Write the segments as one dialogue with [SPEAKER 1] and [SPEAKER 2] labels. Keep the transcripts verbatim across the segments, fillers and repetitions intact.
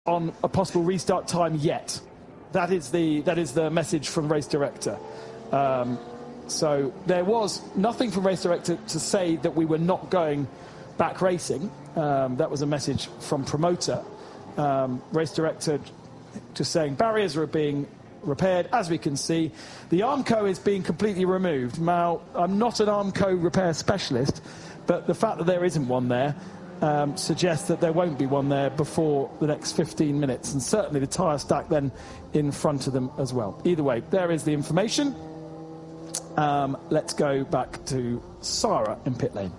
[SPEAKER 1] on a possible restart time yet. That is the that is the message from race director. Um, so there was nothing from race director to say that we were not going back racing. Um, that was a message from promoter. Um, race director just saying barriers are being repaired, as we can see. The Armco is being completely removed. Now, I'm not an Armco repair specialist, but the fact that there isn't one there um, suggests that there won't be one there before the next fifteen minutes, and certainly the tyre stack then in front of them as well. Either way, there is the information. Um, let's go back to Sarah in pit lane.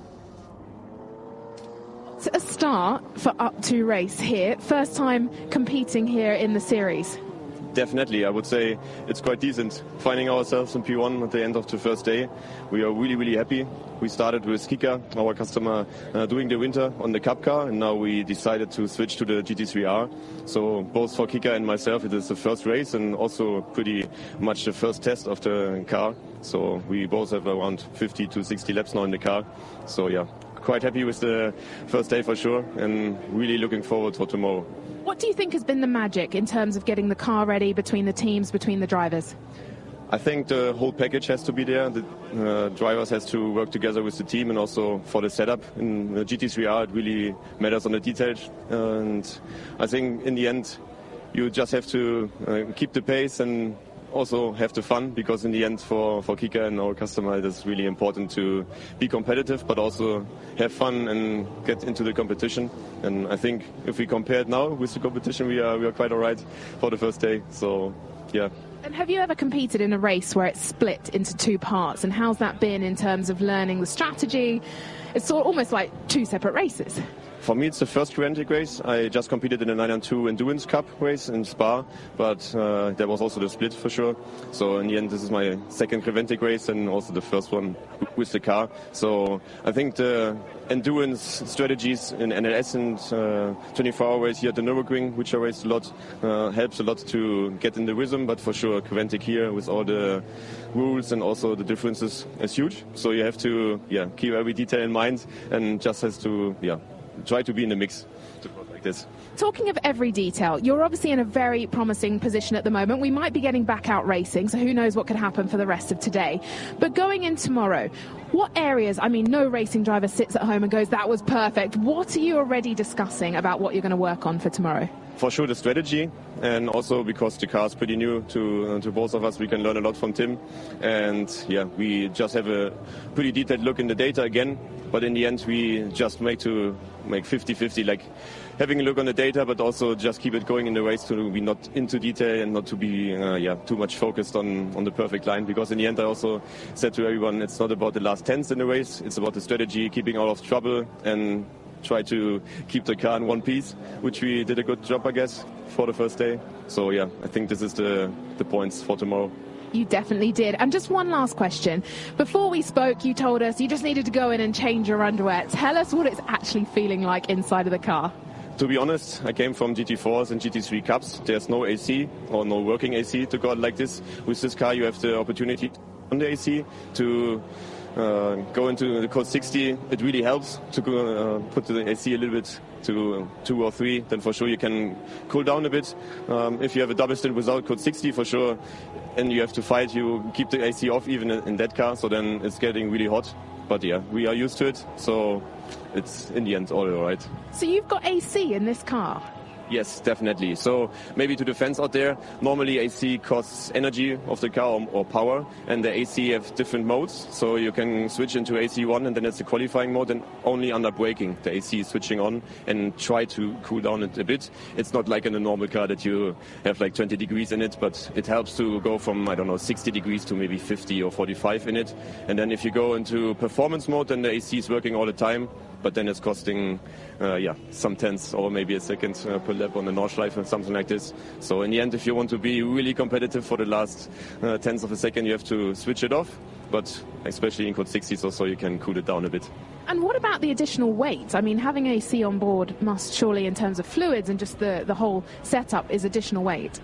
[SPEAKER 2] It's a start for Up to race here. First time competing here in the series.
[SPEAKER 3] Definitely, I would say it's quite decent. Finding ourselves in P one at the end of the first day, we are really, really happy. We started with Kika, our customer, uh, doing the winter on the Cup car, and now we decided to switch to the G T three R. So both for Kika and myself, it is the first race and also pretty much the first test of the car. So we both have around fifty to sixty laps now in the car. So yeah, quite happy with the first day for sure, and really looking forward for tomorrow.
[SPEAKER 2] What do you think has been the magic in terms of getting the car ready between the teams, between the drivers?
[SPEAKER 3] I think the whole package has to be there. The uh, drivers has to work together with the team, and also for the setup. In the G T three R, it really matters on the details. And I think in the end, you just have to uh, keep the pace and also have the fun, because in the end for, for Kika and our customer, it is really important to be competitive, but also have fun and get into the competition. And I think if we compare it now with the competition, we are we are quite all right for the first day. So, yeah.
[SPEAKER 2] And have you ever competed in a race where it's split into two parts? And how's that been in terms of learning the strategy? It's sort of almost like two separate races.
[SPEAKER 3] For me, it's the first Creventic race. I just competed in the nine nine two Endurance Cup race in Spa, but uh, there was also the split for sure. So in the end, this is my second Creventic race and also the first one with the car. So I think the endurance strategies in N L S and uh, twenty-four hour race here at the Nürburgring, which I raced a lot, uh, helps a lot to get in the rhythm. But for sure, Creventic here with all the rules and also the differences is huge. So you have to yeah keep every detail in mind and just has to yeah. try to be in the mix to go like this.
[SPEAKER 2] Talking of every detail, you're obviously in a very promising position at the moment. We might be getting back out racing, so who knows what could happen for the rest of today. But going in tomorrow, what areas, I mean, no racing driver sits at home and goes, that was perfect. What are you already discussing about what you're going to work on for tomorrow?
[SPEAKER 3] For sure the strategy, and also because the car is pretty new to uh, to both of us, we can learn a lot from Tim. And yeah, we just have a pretty detailed look in the data again, but in the end we just make to make fifty fifty, like having a look on the data, but also just keep it going in the race to be not into detail and not to be uh, yeah too much focused on, on the perfect line. Because in the end I also said to everyone, it's not about the last tenths in the race, it's about the strategy, keeping out of trouble and try to keep the car in one piece, which we did a good job, I guess, for the first day. So yeah, I think this is the, the points for tomorrow.
[SPEAKER 2] You definitely did. And just one last question. Before we spoke, you told us you just needed to go in and change your underwear. Tell us what it's actually feeling like inside of the car.
[SPEAKER 3] To be honest, I came from G T fours and G T three Cups. There's no A C or no working A C to go out like this. With this car, you have the opportunity on the A C to uh, go into the code sixty. It really helps to go, uh, put the A C a little bit to two or three. Then for sure you can cool down a bit. Um, if you have a double stint without code sixty, for sure, and you have to fight, you keep the A C off even in that car. So then it's getting really hot. But yeah, we are used to it. So it's in the end all right.
[SPEAKER 2] So you've got A C in this car?
[SPEAKER 3] Yes, definitely. So maybe to the fans out there, normally A C costs energy of the car or, or power, and the A C have different modes. So you can switch into A C one and then it's the qualifying mode, and only under braking the A C is switching on and try to cool down it a bit. It's not like in a normal car that you have like twenty degrees in it, but it helps to go from, I don't know, sixty degrees to maybe fifty or forty-five in it. And then if you go into performance mode, then the A C is working all the time. But then it's costing, uh, yeah, some tenths or maybe a second uh, per lap on the Nordschleife or something like this. So in the end, if you want to be really competitive for the last uh, tenths of a second, you have to switch it off. But especially in code sixties or so, you can cool it down a bit.
[SPEAKER 2] And what about the additional weight? I mean, having A C on board must surely, in terms of fluids and just the, the whole setup, is additional weight.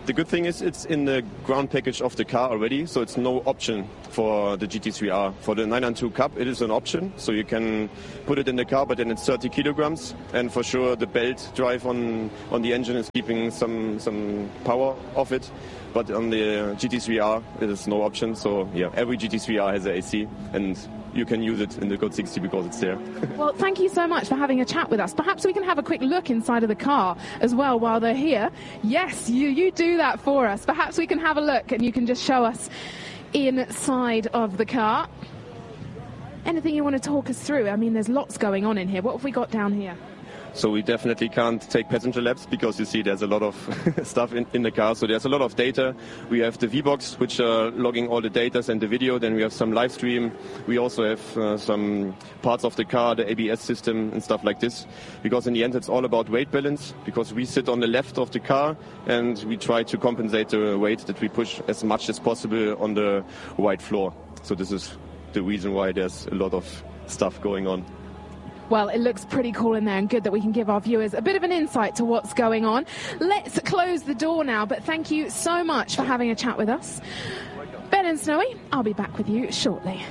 [SPEAKER 3] The good thing is it's in the ground package of the car already, so it's no option for the G T three R. For the nine ninety-two Cup, it is an option, so you can put it in the car, but then it's thirty kilograms, and for sure the belt drive on, on the engine is keeping some, some power off it. But on the G T three R, it is no option, so yeah, every G T three R has an A C, and you can use it in the Code sixty because it's there.
[SPEAKER 2] Well, thank you so much for having a chat with us. Perhaps we can have a quick look inside of the car as well while they're here. Yes, you, you do that for us. Perhaps we can have a look and you can just show us inside of the car. Anything you want to talk us through? I mean, there's lots going on in here. What have we got down here?
[SPEAKER 3] So we definitely can't take passenger laps because you see there's a lot of stuff in, in the car. So there's a lot of data. We have the V-Box, which are logging all the data and the video. Then we have some live stream. We also have uh, some parts of the car, the A B S system and stuff like this. Because in the end, it's all about weight balance, because we sit on the left of the car and we try to compensate the weight that we push as much as possible on the wide floor. So this is the reason why there's a lot of stuff going on.
[SPEAKER 2] Well, it looks pretty cool in there, and good that we can give our viewers a bit of an insight to what's going on. Let's close the door now, but thank you so much for having a chat with us. Ben and Snowy, I'll be back with you shortly.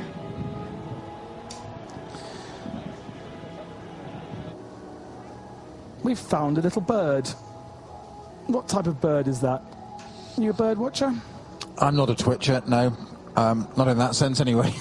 [SPEAKER 1] We've found a little bird. What type of bird is that? Are you a bird watcher?
[SPEAKER 4] I'm not a twitcher, no. Um, not in that sense, anyway.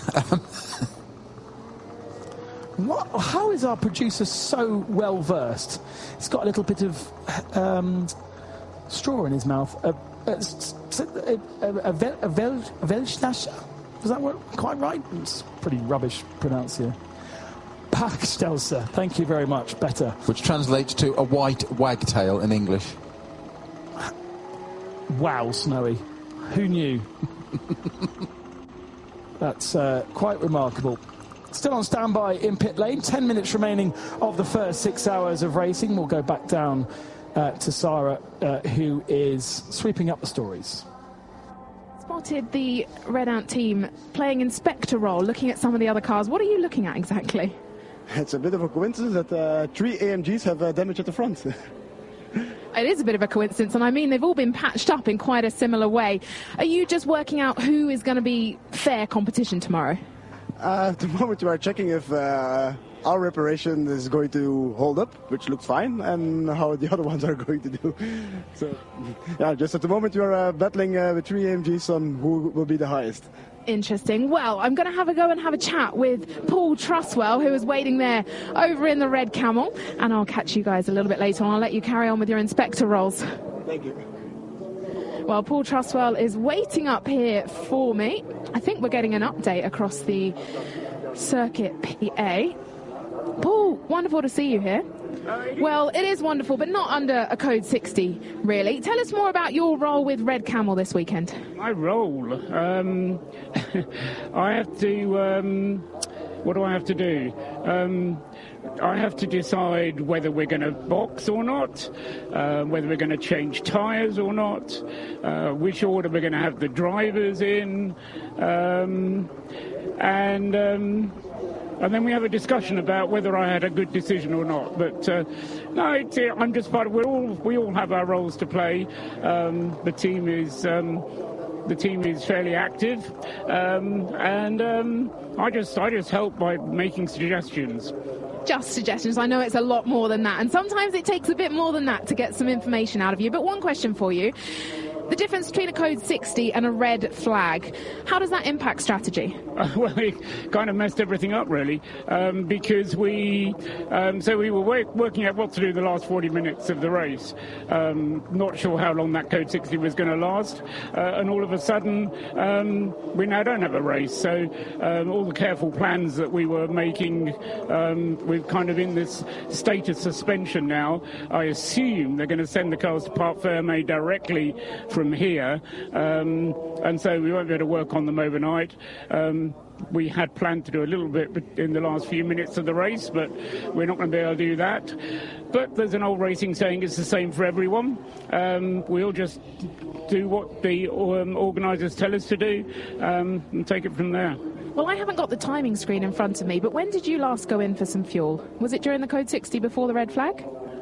[SPEAKER 1] What, how is our producer so well versed? He's got a little bit of um, straw in his mouth. A, a, a, a, vel, a, vel, a Welschnascher? Was that what, quite right? It's pretty rubbish pronounced here. Parkstelzer. Thank you very much. Better.
[SPEAKER 4] Which translates to a white wagtail in English.
[SPEAKER 1] Wow, Snowy. Who knew? That's uh, quite remarkable. Still on standby in pit lane. Ten minutes remaining of the first six hours of racing. We'll go back down uh, to Sarah, uh, who is sweeping up the stories.
[SPEAKER 2] Spotted the Red Ant team playing inspector role, looking at some of the other cars. What are you looking at exactly?
[SPEAKER 5] It's a bit of a coincidence that uh, three A M Gs have uh, damage at the front.
[SPEAKER 2] It is a bit of a coincidence, and I mean they've all been patched up in quite a similar way. Are you just working out who is going to be fair competition tomorrow?
[SPEAKER 5] Uh, at the moment we are checking if uh, our reparation is going to hold up, which looks fine, and how the other ones are going to do. So, yeah, just at the moment we are uh, battling uh, with three A M Gs on who will be the highest.
[SPEAKER 2] Interesting. Well, I'm going to have a go and have a chat with Paul Truswell, who is waiting there over in the Red Camel, and I'll catch you guys a little bit later on. I'll let you carry on with your inspector roles.
[SPEAKER 5] Thank you.
[SPEAKER 2] Well, Paul Truswell is waiting up here for me. I think we're getting an update across the circuit P A. Paul, wonderful to see you here. Well, it is wonderful, but not under a Code sixty, really. Tell us more about your role with Red Camel this weekend.
[SPEAKER 6] My role? Um, I have to... Um, what do I have to do? Um, I have to decide whether we're going to box or not, uh, whether we're going to change tyres or not, uh, which order we're going to have the drivers in, um, and um, and then we have a discussion about whether I had a good decision or not. But uh, no, it's, I'm just part of. We all we all have our roles to play. Um, the team is. Um, The team is fairly active, um, and um, I just I just help by making suggestions.
[SPEAKER 2] Just suggestions. I know it's a lot more than that, and sometimes it takes a bit more than that to get some information out of you. But one question for you. The difference between a Code sixty and a red flag, how does that impact strategy?
[SPEAKER 6] Uh, well, it kind of messed everything up, really, um, because we, um, so we were work, working out what to do the last forty minutes of the race, um, not sure how long that Code sixty was going to last, uh, and all of a sudden, um, we now don't have a race, so um, all the careful plans that we were making, um, we're kind of in this state of suspension now. I assume they're going to send the cars to Parc Fermé directly from from here, um, and so we won't be able to work on them overnight. Um, we had planned to do a little bit in the last few minutes of the race, but we're not going to be able to do that. But there's an old racing saying, it's the same for everyone. Um, we'll just do what the um, organisers tell us to do, um, and take it from there.
[SPEAKER 2] Well, I haven't got the timing screen in front of me, but when did you last go in for some fuel? Was it during the Code sixty before the red flag?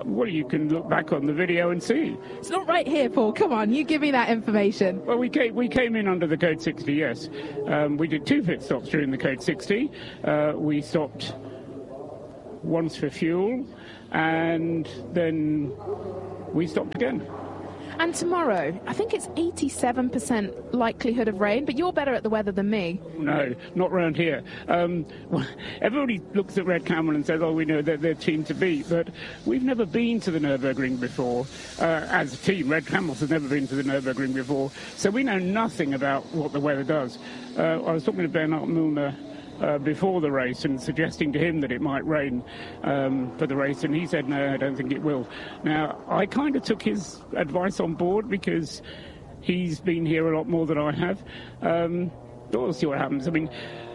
[SPEAKER 6] Well, you can look back on the video and see.
[SPEAKER 2] It's not right here, Paul. Come on, you give me that information.
[SPEAKER 6] Well, we came, we came in under the Code sixty, yes. Um, we did two pit stops during the Code sixty. Uh, we stopped once for fuel, and then we stopped again.
[SPEAKER 2] And tomorrow, I think it's eighty-seven percent likelihood of rain, but you're better at the weather than me.
[SPEAKER 6] No, not round here. Um, well, everybody looks at Red Camel and says, oh, we know that they're team to beat, but we've never been to the Nürburgring before. Uh, as a team, Red Camels has never been to the Nürburgring before, so we know nothing about what the weather does. Uh, I was talking to Bernhard Müllner Uh, before the race and suggesting to him that it might rain um, for the race, and he said, no, I don't think it will. Now, I kind of took his advice on board because he's been here a lot more than I have. Um, we'll see what happens. I mean,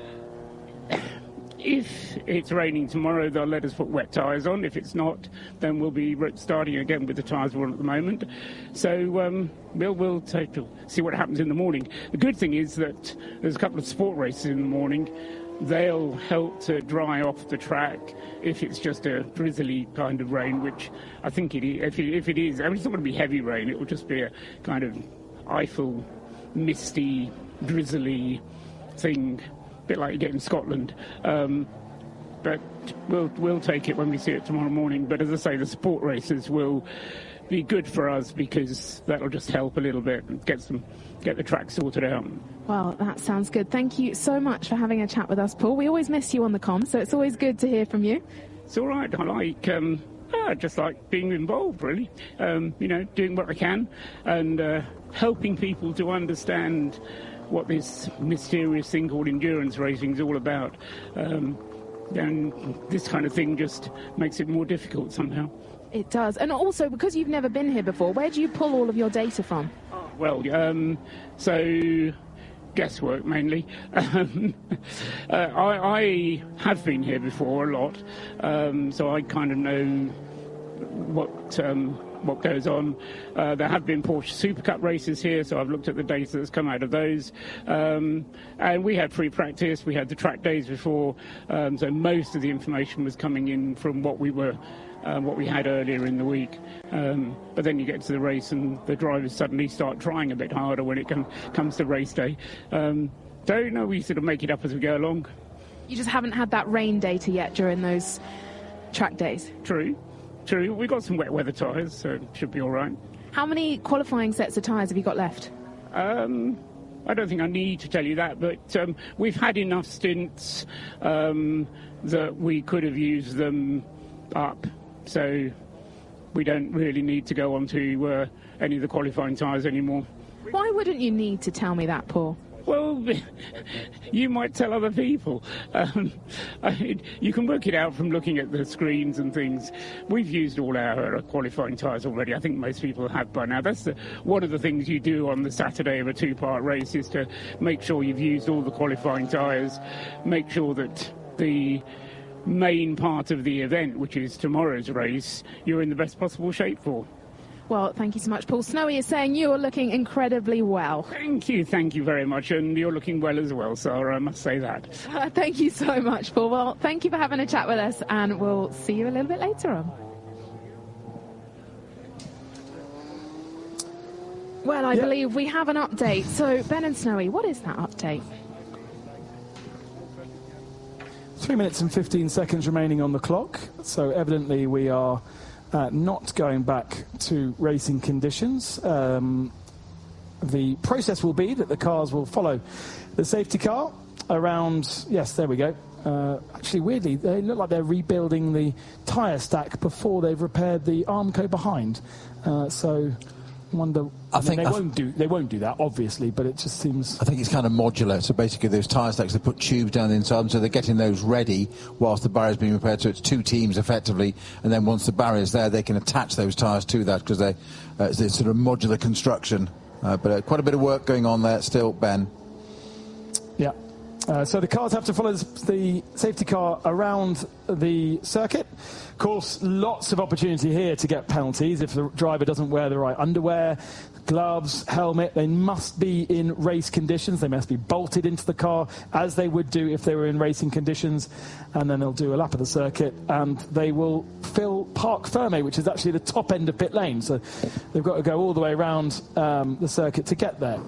[SPEAKER 6] if it's raining tomorrow, they'll let us put wet tyres on. If it's not, then we'll be starting again with the tyres we're on at the moment. So um, we'll, we'll take to see what happens in the morning. The good thing is that there's a couple of sport races in the morning. They'll help to dry off the track if it's just a drizzly kind of rain, which I think it is. If it, if it is, I mean, it's not going to be heavy rain. It will just be a kind of Eiffel, misty, drizzly thing, a bit like you get in Scotland. Um, but we'll we'll take it when we see it tomorrow morning. But as I say, the sport races will be good for us because that'll just help a little bit and get some get the track sorted out.
[SPEAKER 2] Well, that sounds good. Thank you so much for having a chat with us, Paul. We always miss you on the comm, so it's always good to hear from you.
[SPEAKER 6] It's all right. I like, um, I just like being involved, really. Um, you know, doing what I can and uh, helping people to understand what this mysterious thing called endurance racing is all about. Um, and this kind of thing just makes it more difficult somehow.
[SPEAKER 2] It does. And also, because you've never been here before, where do you pull all of your data from?
[SPEAKER 6] Well, um, so guesswork mainly. Um, uh, I, I have been here before a lot, um, so I kind of know what um, what goes on. Uh, there have been Porsche Super Cup races here, so I've looked at the data that's come out of those. Um, and we had free practice, we had the track days before, um, so most of the information was coming in from what we were Um, what we had earlier in the week. Um, but then you get to the race and the drivers suddenly start trying a bit harder when it com- comes to race day. Um, so, you know, we sort of make it up as we go along.
[SPEAKER 2] You just haven't had that rain data yet during those track days?
[SPEAKER 6] True, true. We've got some wet weather tyres, so it should be all right.
[SPEAKER 2] How many qualifying sets of tyres have you got left?
[SPEAKER 6] Um, I don't think I need to tell you that, but um, we've had enough stints um, that we could have used them up. So we don't really need to go on to uh, any of the qualifying tyres anymore.
[SPEAKER 2] Why wouldn't you need to tell me that, Paul?
[SPEAKER 6] Well, you might tell other people. Um, I, you can work it out from looking at the screens and things. We've used all our uh, qualifying tyres already. I think most people have by now. That's the, one of the things you do on the Saturday of a two-part race is to make sure you've used all the qualifying tyres, make sure that the main part of the event, which is tomorrow's race, you're in the best possible shape for.
[SPEAKER 2] Well, thank you so much, Paul. Snowy is saying you are looking incredibly well.
[SPEAKER 6] Thank you, thank you very much, and you're looking well as well, Sarah, I must say that.
[SPEAKER 2] Uh, thank you so much, Paul. Well, thank you for having a chat with us, and we'll see you a little bit later on. Well, I yep. believe we have an update. So, Ben and Snowy, what is that update?
[SPEAKER 1] Three minutes and fifteen seconds remaining on the clock. So evidently we are uh, not going back to racing conditions. Um, the process will be that the cars will follow the safety car around, yes, there we go. Uh, actually, weirdly, they look like they're rebuilding the tyre stack before they've repaired the Armco behind. Uh, so... wonder. I, I think mean, they I won't do. They won't do that, obviously, but it just seems.
[SPEAKER 4] I think it's kind of modular. So basically, those tyre stacks, they put tubes down the inside, so they're getting those ready whilst the barrier's being repaired. So it's two teams effectively, and then once the barrier's there, they can attach those tyres to that because they uh, it's, it's sort of modular construction. Uh, but uh, quite a bit of work going on there still, Ben.
[SPEAKER 1] Yeah. Uh, so the cars have to follow the safety car around the circuit. Of course, lots of opportunity here to get penalties if the driver doesn't wear the right underwear, gloves, helmet. They must be in race conditions. They must be bolted into the car as they would do if they were in racing conditions. And then they'll do a lap of the circuit and they will fill Parc Fermé, which is actually the top end of pit lane. So they've got to go all the way around um, the circuit to get there.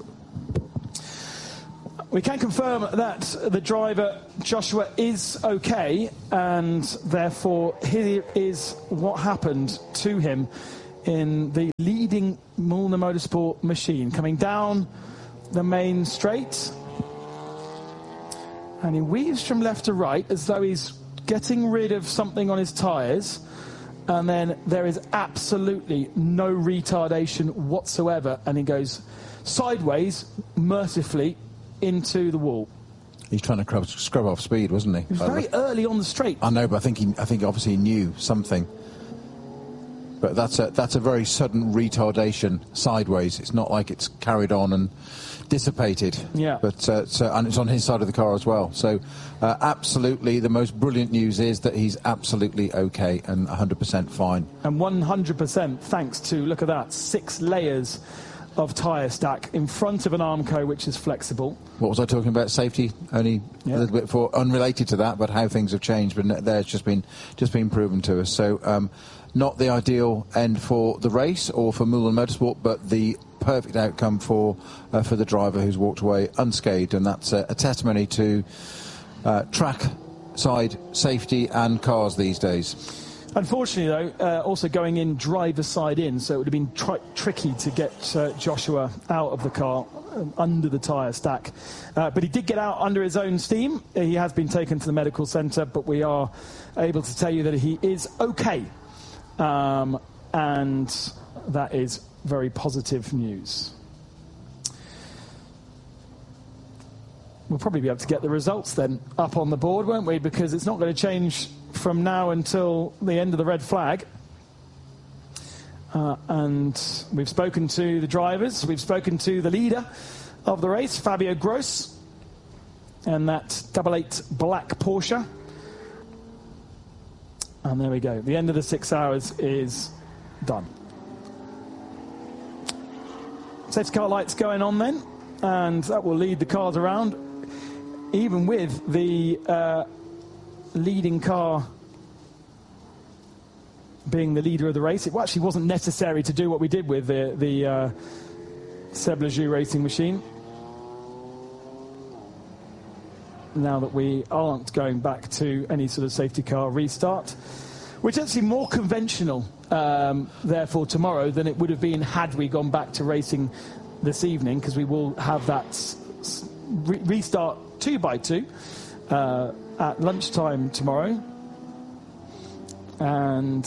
[SPEAKER 1] We can confirm that the driver, Joshua, is okay, and therefore here is what happened to him in the leading Mühlner Motorsport machine. Coming down the main straight, and he weaves from left to right as though he's getting rid of something on his tyres, and then there is absolutely no retardation whatsoever, and he goes sideways, mercifully, into the wall.
[SPEAKER 4] He's trying to scrub, scrub off speed, wasn't he?
[SPEAKER 1] He was very early on the straight.
[SPEAKER 4] I know, but I think he, I think obviously he knew something. But that's a that's a very sudden retardation sideways. It's not like it's carried on and dissipated.
[SPEAKER 1] Yeah.
[SPEAKER 4] But uh, so, and it's on his side of the car as well. So uh, absolutely, the most brilliant news is that he's absolutely okay and one hundred percent fine.
[SPEAKER 1] And one hundred percent thanks to, look at that, six layers of tyre stack in front of an Armco which is flexible.
[SPEAKER 4] What was I talking about? Safety? Only yeah. a little bit for unrelated to that, but how things have changed. But there's just been just been proven to us. So um, not the ideal end for the race or for Mühlner Motorsport, but the perfect outcome for uh, for the driver who's walked away unscathed, and that's a, a testimony to uh, track side safety and cars these days.
[SPEAKER 1] Unfortunately, though, uh, also going in driver's side in, so it would have been tri- tricky to get uh, Joshua out of the car um, under the tyre stack. Uh, but he did get out under his own steam. He has been taken to the medical centre, but we are able to tell you that he is okay. Um, and that is very positive news. We'll probably be able to get the results then up on the board, won't we? Because it's not going to change from now until the end of the red flag. Uh, and we've spoken to the drivers, we've spoken to the leader of the race, Fabio Gross, and that double eight black Porsche. And there we go. The end of the six hours is done. Safety car lights going on then, and that will lead the cars around, even with the uh, leading car being the leader of the race. It actually wasn't necessary to do what we did with the, the uh, Seb Lejeune racing machine. Now that we aren't going back to any sort of safety car restart, which is actually more conventional, um, therefore, tomorrow than it would have been had we gone back to racing this evening, because we will have that s- re- restart two by two uh, at lunchtime tomorrow. And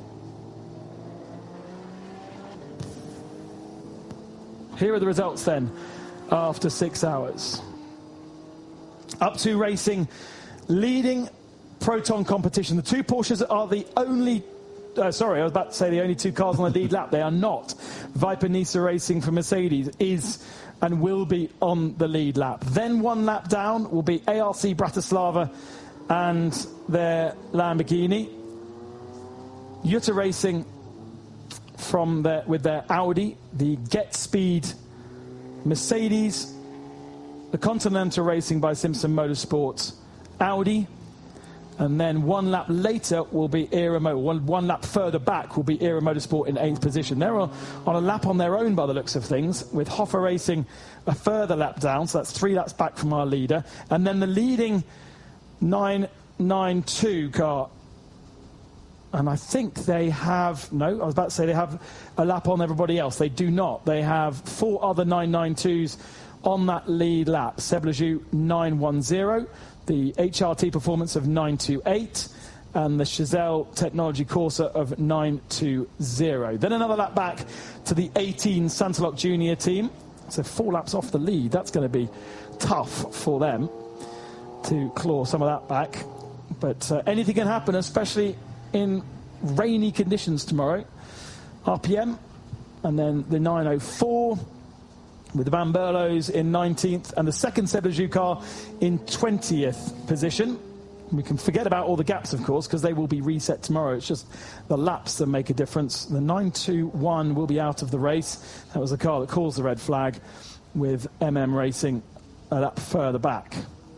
[SPEAKER 1] here are the results then after six hours. Up to racing, leading Proton competition. The two Porsches are the only, uh, sorry, I was about to say the only two cars on the lead lap. They are not. Viper Nisa Racing for Mercedes is and will be on the lead lap. Then one lap down will be A R C Bratislava and their Lamborghini. Jutta Racing from their, with their Audi, the Get Speed Mercedes, the Continental Racing by Simpson Motorsports Audi, and then one lap later will be Era Motor. One, one lap further back will be Era Motorsport in eighth position. They're on, on a lap on their own by the looks of things, with Hoffa Racing a further lap down, so that's three laps back from our leader. And then the leading nine ninety-two car, and I think they have, no, I was about to say they have a lap on everybody else. They do not. They have four other nine ninety-twos on that lead lap. Seb Lejeune nine ten, the H R T Performance of nine twenty-eight, and the Chazelle Technology Corsa of nine twenty. Then another lap back to the eighteen Santalok Junior team. So four laps off the lead. That's going to be tough for them to claw some of that back. But uh, anything can happen, especially in rainy conditions tomorrow. R P M, and then the nine oh four with the Van Berlos in nineteenth, and the second Seb Lejeune car in twentieth position. We can forget about all the gaps, of course, because they will be reset tomorrow. It's just the laps that make a difference. The nine twenty-one will be out of the race. That was the car that caused the red flag, with M M Racing a lap further back.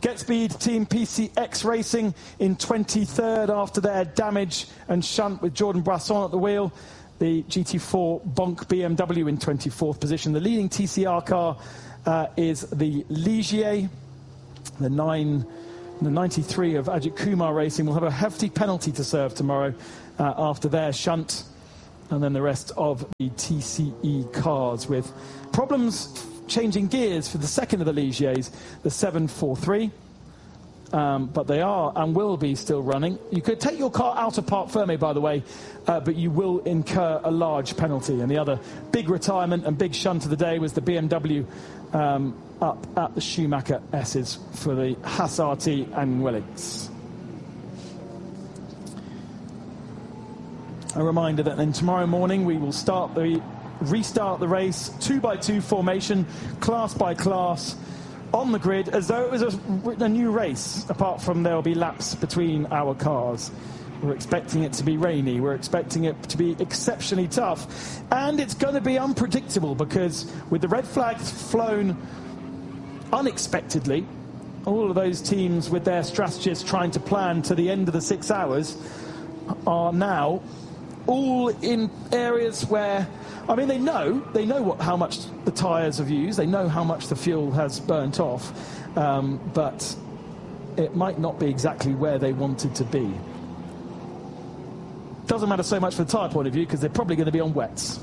[SPEAKER 1] GetSpeed Team P C X Racing in twenty-third after their damage and shunt with Jordan Brasson at the wheel. The G T four Bonk B M W in twenty-fourth position. The leading T C R car uh, is the Ligier. The nine, the ninety-three of Ajit Kumar Racing will have a hefty penalty to serve tomorrow uh, after their shunt. And then the rest of the T C E cars with problems changing gears for the second of the Ligiers, the seven forty-three. Um, but they are and will be still running. You could take your car out of Parc Fermé, by the way, uh, but you will incur a large penalty. And the other big retirement and big shunt of the day was the B M W um, up at the Schumacher S's for the Haas R T and Willits. A reminder that then tomorrow morning we will start the restart the race, two by two formation, class by class, on the grid, as though it was a, a new race, apart from there will be laps between our cars. We're expecting it to be rainy, we're expecting it to be exceptionally tough, and it's going to be unpredictable, because with the red flags flown unexpectedly, all of those teams with their strategists trying to plan to the end of the six hours are now all in areas where, I mean, they know they know what how much the tyres have used, they know how much the fuel has burnt off, um, but it might not be exactly where they wanted to be. Doesn't matter so much from the tyre point of view, because they're probably going to be on wets.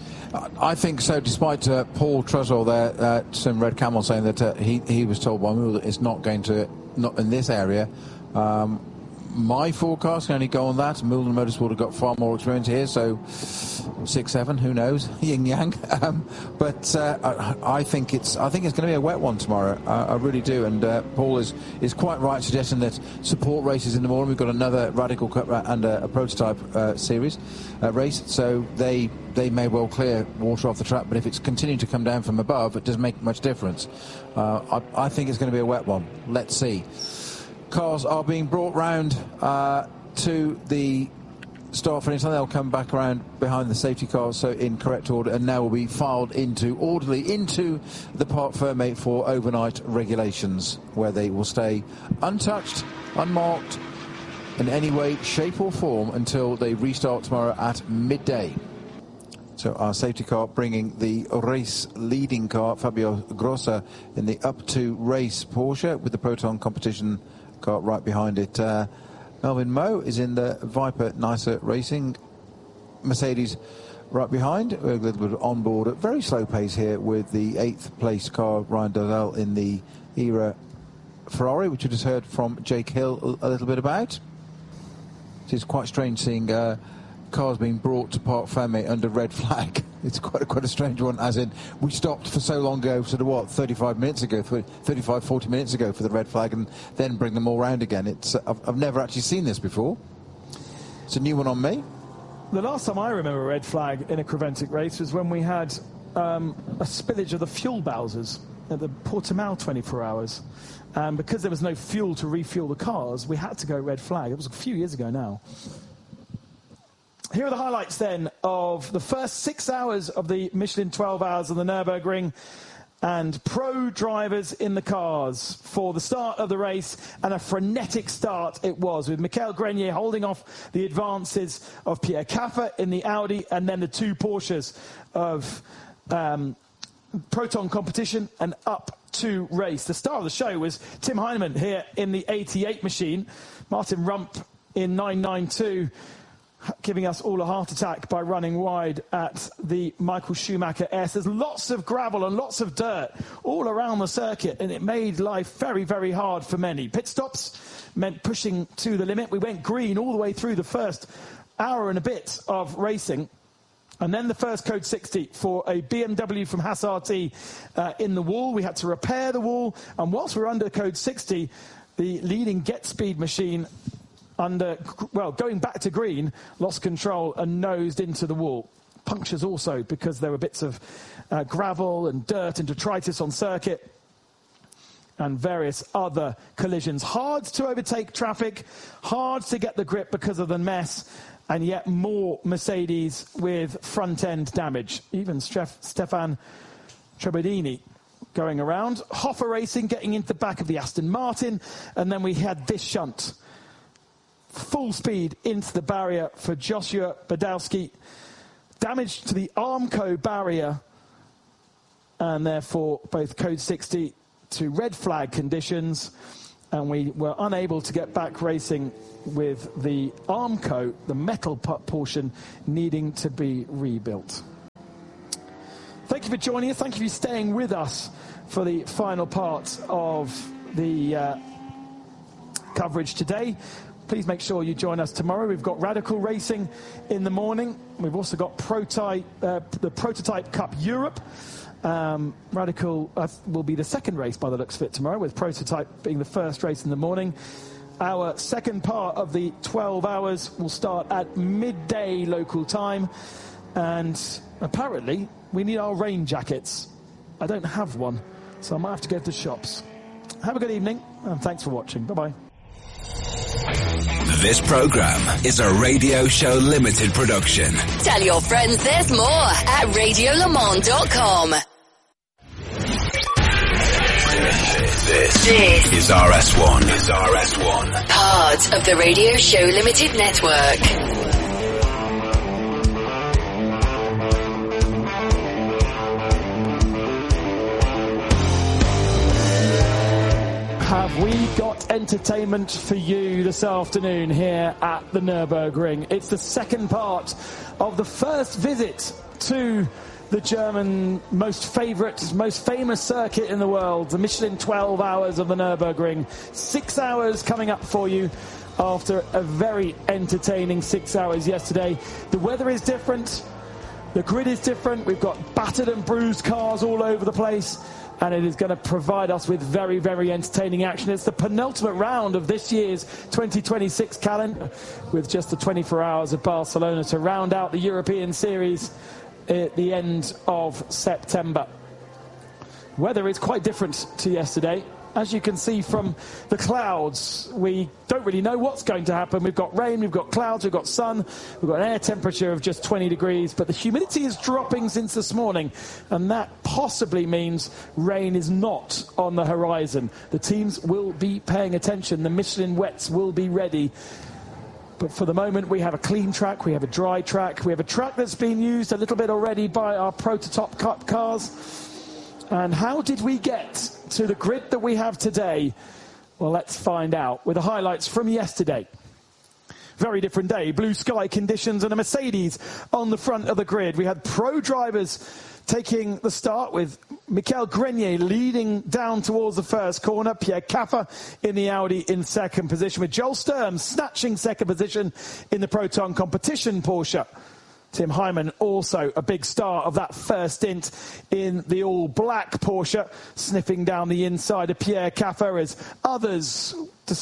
[SPEAKER 4] I think so, despite uh, Paul Trussell there, uh, some Red Camel saying that uh, he, he was told by Moore that it's not going to, not in this area. Um, my forecast can only go on that. Mulder Motorsport have got far more experience here, so six, seven, who knows, yin yang. Um, but uh, I, I think it's I think it's going to be a wet one tomorrow. I, I really do. And uh, Paul is is quite right suggesting that support races in the morning. We've got another Radical Cup and a, a prototype uh, series uh, race, so they they may well clear water off the track. But if it's continuing to come down from above, it doesn't make much difference. Uh, I, I think it's going to be a wet one. Let's see. Cars are being brought round uh, to the start finish, and they'll come back around behind the safety cars, so in correct order, and now will be filed into orderly into the Parc Fermé for overnight regulations, where they will stay untouched, unmarked in any way, shape or form until they restart tomorrow at midday. So our safety car bringing the race leading car, Fabio Grossa, in the up to race Porsche, with the Proton competition car right behind it. Uh, Melvin Moe is in the Viper Nicer Racing. Mercedes right behind. We're a little bit on board at very slow pace here with the eighth place car, Ryan Dardell, in the Era Ferrari, which you just heard from Jake Hill a little bit about. It is quite strange seeing uh, cars being brought to Parc Fermé under red flag. It's quite a, quite a strange one, as in we stopped for so long ago, sort of what, thirty-five minutes ago, thirty-five, forty minutes ago for the red flag, and then bring them all round again. It's uh, I've, I've never actually seen this before. It's a new one on me.
[SPEAKER 1] The last time I remember a red flag in a Creventic race was when we had um, a spillage of the fuel Bowsers at the Portimao twenty-four hours. And because there was no fuel to refuel the cars, we had to go red flag. It was a few years ago now. Here are the highlights then of the first six hours of the Michelin twelve hours of the Nürburgring, and pro drivers in the cars for the start of the race, and a frenetic start it was, with Michael Grenier holding off the advances of Pierre Caffer in the Audi, and then the two Porsches of um, Proton competition and up to race. The star of the show was Tim Heinemann here in the eighty-eight machine, Martin Rump in nine ninety-two, giving us all a heart attack by running wide at the Michael Schumacher S. There's lots of gravel and lots of dirt all around the circuit, and it made life very, very hard for many. Pit stops meant pushing to the limit. We went green all the way through the first hour and a bit of racing. And then the first code sixty for a B M W from Haas R T uh, in the wall. We had to repair the wall, and whilst we were under code sixty, the leading GetSpeed machine, under, well, going back to green, lost control and nosed into the wall. Punctures also, because there were bits of uh, gravel and dirt and detritus on circuit, and various other collisions. Hard to overtake traffic, hard to get the grip because of the mess, and yet more Mercedes with front-end damage. Even Steph- Stefan Trebedini going around. Hoffa Racing getting into the back of the Aston Martin, and then we had this shunt. Full speed into the barrier for Joshua Badowski. Damage to the Armco barrier, and therefore both code sixty to red flag conditions, and we were unable to get back racing with the Armco, the metal portion, needing to be rebuilt. Thank you for joining us. Thank you for staying with us for the final part of the uh, coverage today. Please make sure you join us tomorrow. We've got Radical Racing in the morning. We've also got Prototype, uh, the Prototype Cup Europe. Um, Radical uh, will be the second race by the looks of it tomorrow, with Prototype being the first race in the morning. Our second part of the twelve hours will start at midday local time. And apparently, we need our rain jackets. I don't have one, so I might have to go to the shops. Have a good evening, and thanks for watching. Bye-bye.
[SPEAKER 7] This program is a Radio Show Limited production.
[SPEAKER 8] Tell your friends there's more at radio le mans dot com.
[SPEAKER 7] This, this is R S one. Is R S one.
[SPEAKER 8] Part of the Radio Show Limited network.
[SPEAKER 1] Have we got entertainment for you this afternoon here at the Nürburgring? It's the second part of the first visit to the German most favourite, most famous circuit in the world, the Michelin twelve hours of the Nürburgring. Six hours coming up for you after a very entertaining six hours yesterday. The weather is different. The grid is different. We've got battered and bruised cars all over the place, and it is going to provide us with very, very entertaining action. It's the penultimate round of this year's twenty twenty-six calendar, with just the twenty-four hours of Barcelona to round out the European Series at the end of September. Weather is quite different to yesterday. As you can see from the clouds, we don't really know what's going to happen. We've got rain, we've got clouds, we've got sun, we've got an air temperature of just twenty degrees, but the humidity is dropping since this morning, and that possibly means rain is not on the horizon. The teams will be paying attention. The Michelin wets will be ready. But for the moment, we have a clean track, we have a dry track, we have a track that's been used a little bit already by our Prototype Cup cars. And how did we get to the grid that we have today? Well, let's find out with the highlights from yesterday. Very different day. Blue sky conditions and a Mercedes on the front of the grid. We had pro drivers taking the start, with Michael Grenier leading down towards the first corner. Pierre Caffer in the Audi in second position, with Joel Sturm snatching second position in the Proton competition Porsche. Tim Hyman also a big star of that first stint in the all-black Porsche, sniffing down the inside of Pierre Caffer as others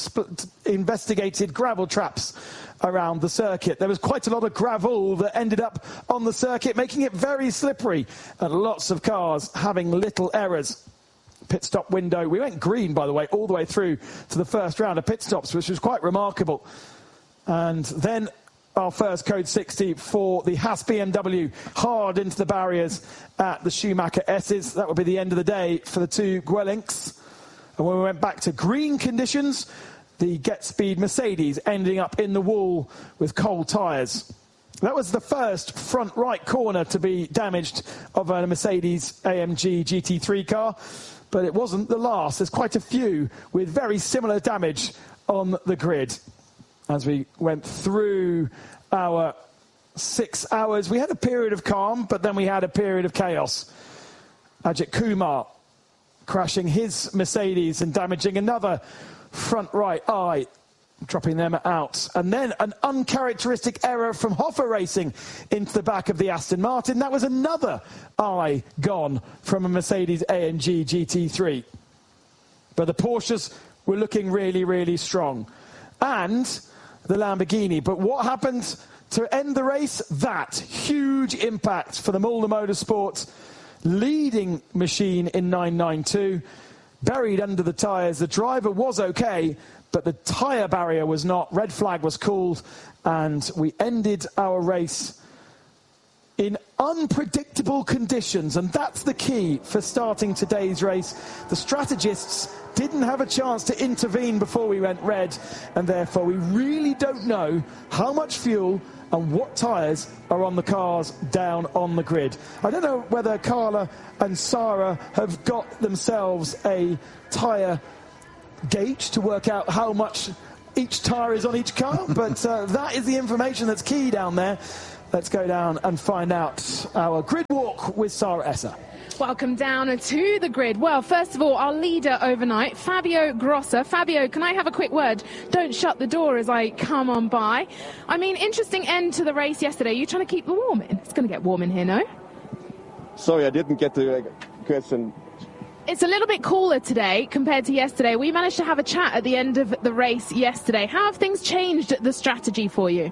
[SPEAKER 1] investigated gravel traps around the circuit. There was quite a lot of gravel that ended up on the circuit, making it very slippery, and lots of cars having little errors. Pit stop window, we went green, by the way, all the way through to the first round of pit stops, which was quite remarkable. And then our first code sixty for the Haas B M W, hard into the barriers at the Schumacher S's. That would be the end of the day for the two Guelinks. And when we went back to green conditions, the Get Speed Mercedes ending up in the wall with cold tyres. That was the first front right corner to be damaged of a Mercedes A M G G T three car, but it wasn't the last. There's quite a few with very similar damage on the grid. As we went through our six hours, we had a period of calm, but then we had a period of chaos. Ajit Kumar crashing his Mercedes and damaging another front right eye, dropping them out. And then an uncharacteristic error from Hoffa Racing into the back of the Aston Martin. That was another eye gone from a Mercedes A M G G T three. But the Porsches were looking really, really strong. And the Lamborghini. But what happened to end the race? That huge impact for the Mulder Motorsports leading machine in nine ninety-two. Buried under the tyres. The driver was okay, but the tyre barrier was not. Red flag was called, and we ended our race in unpredictable conditions, and that's the key for starting today's race. The strategists didn't have a chance to intervene before we went red, and therefore we really don't know how much fuel and what tyres are on the cars down on the grid. I don't know whether Carla and Sarah have got themselves a tyre gauge to work out how much each tyre is on each car, but uh, that is the information that's key down there. Let's go down and find out our grid walk with Sarah Esser.
[SPEAKER 2] Welcome down to the grid. Well, first of all, our leader overnight, Fabio Grossa. Fabio, can I have a quick word? Don't shut the door as I come on by. I mean, interesting end to the race yesterday. You're trying to keep the warm in. It's going to get warm in here, no?
[SPEAKER 3] Sorry, I didn't get the question.
[SPEAKER 2] It's a little bit cooler today compared to yesterday. We managed to have a chat at the end of the race yesterday. How have things changed the strategy for you?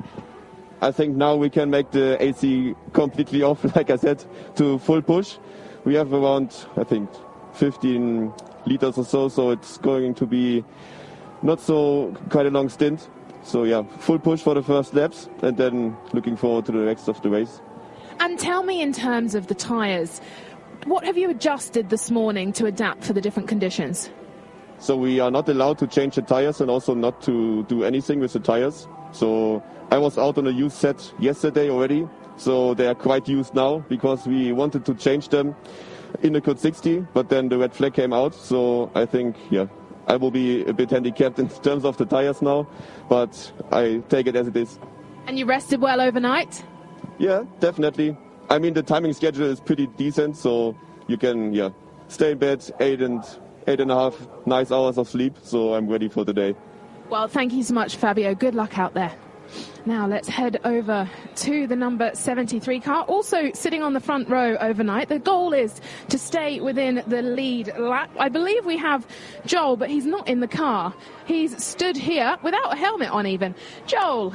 [SPEAKER 3] I think now we can make the A C completely off, like I said, to full push. We have around, I think, fifteen liters or so, so it's going to be not so quite a long stint. So yeah, full push for the first laps, and then looking forward to the rest of the race.
[SPEAKER 2] And tell me, in terms of the tyres, what have you adjusted this morning to adapt for the different conditions?
[SPEAKER 3] So we are not allowed to change the tyres and also not to do anything with the tyres. So I was out on a used set yesterday already, so they are quite used now because we wanted to change them in the Code sixty, but then the red flag came out. So I think, yeah, I will be a bit handicapped in terms of the tires now, but I take it as it is.
[SPEAKER 2] And you rested well overnight?
[SPEAKER 3] Yeah, definitely. I mean, the timing schedule is pretty decent, so you can, yeah, stay in bed eight and eight and a half nice hours of sleep. So I'm ready for the day.
[SPEAKER 2] Well, thank you so much, Fabio. Good luck out there. Now let's head over to the number seventy-three car, also sitting on the front row overnight. The goal is to stay within the lead lap. I believe we have Joel, but he's not in the car. He's stood here without a helmet on even. Joel,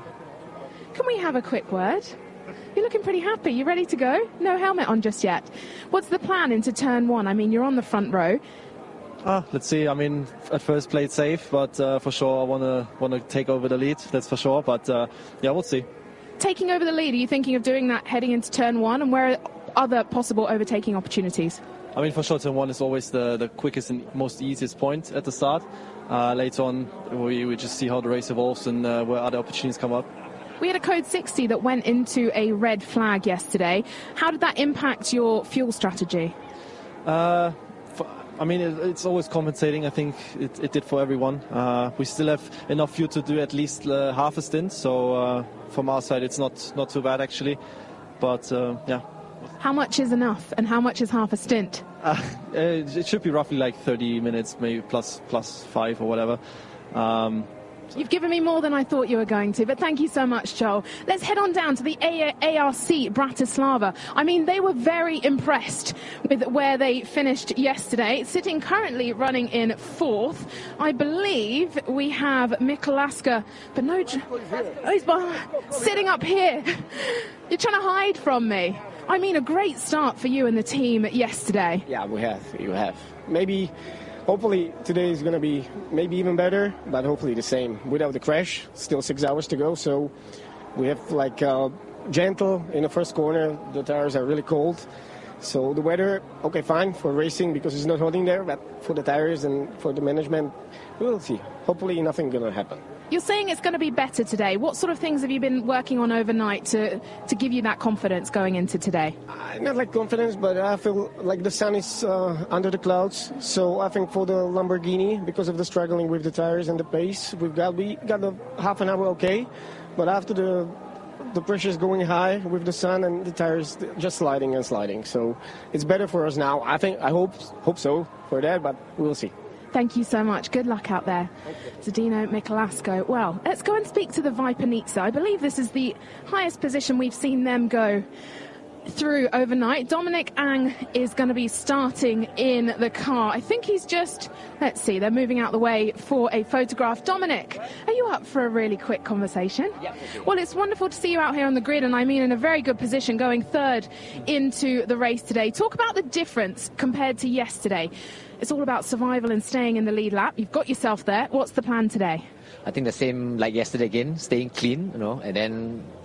[SPEAKER 2] can we have a quick word? You're looking pretty happy. You ready to go? No helmet on just yet. What's the plan into turn one? I mean, you're on the front row.
[SPEAKER 9] Ah, let's see. I mean, at first played safe, but uh, for sure I want to want to take over the lead. That's for sure. But uh, yeah, we'll see.
[SPEAKER 2] Taking over the lead, are you thinking of doing that heading into turn one? And where are other possible overtaking opportunities?
[SPEAKER 9] I mean, for sure, turn one is always the, the quickest and most easiest point at the start. Uh, later on, we, we just see how the race evolves and uh, where other opportunities come up.
[SPEAKER 2] We had a Code sixty that went into a red flag yesterday. How did that impact your fuel strategy?
[SPEAKER 9] Uh, for, I mean, it, it's always compensating. I think it, it did for everyone. Uh, we still have enough fuel to do at least uh, half a stint. So uh, from our side, it's not, not too bad, actually. But, uh, yeah.
[SPEAKER 2] How much is enough and how much is half a stint?
[SPEAKER 9] Uh, it should be roughly like thirty minutes, maybe plus plus five or whatever. Um,
[SPEAKER 2] You've given me more than I thought you were going to, but thank you so much, Joel. Let's head on down to the A R C Bratislava. I mean, they were very impressed with where they finished yesterday, sitting currently running in fourth. I believe we have Mikolaska, but no, oh, he's behind, sitting up here. You're trying to hide from me. I mean, a great start for you and the team yesterday.
[SPEAKER 10] Yeah, we have. You have. Maybe... Hopefully today is going to be maybe even better, but hopefully the same. Without the crash, still six hours to go, so we have like uh, gentle in the first corner. The tires are really cold. So the weather, okay, fine for racing because it's not hot in there, but for the tires and for the management, we'll see. Hopefully nothing going to happen.
[SPEAKER 2] You're saying it's going to be better today. What sort of things have you been working on overnight to, to give you that confidence going into today?
[SPEAKER 10] Uh, not like confidence, but I feel like the sun is uh, under the clouds. So I think for the Lamborghini, because of the struggling with the tires and the pace, we've got we got a half an hour okay. But after the the pressure is going high with the sun and the tires just sliding and sliding. So it's better for us now. I think I hope hope so for that, but we'll see.
[SPEAKER 2] Thank you so much. Good luck out there. Zdeno Mikolasko. Well, let's go and speak to the Vipanica. I believe this is the highest position we've seen them go through overnight. Dominic Ang is going to be starting in the car. I think he's just, let's see, they're moving out the way for a photograph. Dominic, are you up for a really quick conversation?
[SPEAKER 11] Yep.
[SPEAKER 2] Well, it's wonderful to see you out here on the grid, and I mean in a very good position, going third into the race today. Talk about the difference compared to yesterday. It's all about survival and staying in the lead lap. You've got yourself there. What's the plan today?
[SPEAKER 11] I think the same like yesterday again, staying clean, you know, and then